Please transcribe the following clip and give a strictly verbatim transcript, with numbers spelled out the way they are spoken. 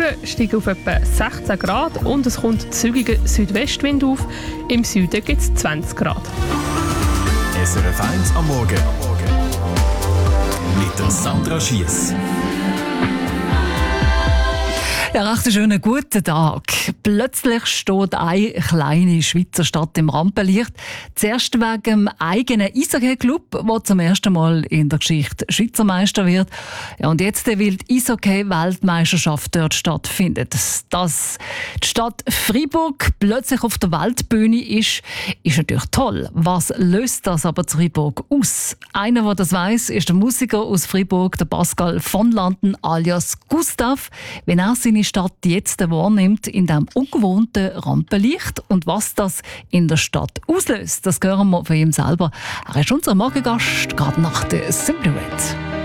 steigen auf etwa sechzehn Grad und es kommt zügiger Südwestwind auf. Im Süden gibt es zwanzig Grad. S R F eins am Morgen mit der Sandra Schiess. Ja, recht einen schönen guten Tag. Plötzlich steht eine kleine Schweizer Stadt im Rampenlicht. Zuerst wegen dem eigenen Eishockey-Club, der zum ersten Mal in der Geschichte Schweizer Meister wird. Ja, und jetzt, weil die Eishockey-Weltmeisterschaft dort stattfindet. Dass die Stadt Freiburg plötzlich auf der Weltbühne ist, ist natürlich toll. Was löst das aber zu Freiburg aus? Einer, der das weiss, ist der Musiker aus Freiburg, der Pascal von Landen alias Gustav. Wenn er seine Stadt jetzt wahrnimmt in diesem ungewohnten Rampenlicht und was das in der Stadt auslöst, das hören wir von ihm selber. Er ist unser Morgengast, gerade nach der Simply Red.